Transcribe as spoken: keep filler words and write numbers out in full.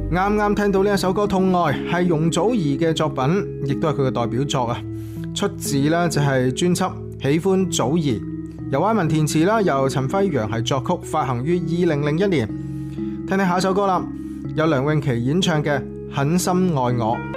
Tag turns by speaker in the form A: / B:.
A: 啱啱聽到呢一首歌《痛愛》，係容祖兒嘅作品，亦都係佢嘅代表作啊，出自呢就係專輯《喜歡祖兒》，由阿文填詞啦，由陳輝陽係作曲，發行於二零零一年。聽聽下首歌啦，有梁詠琪演唱嘅《狠心愛我》。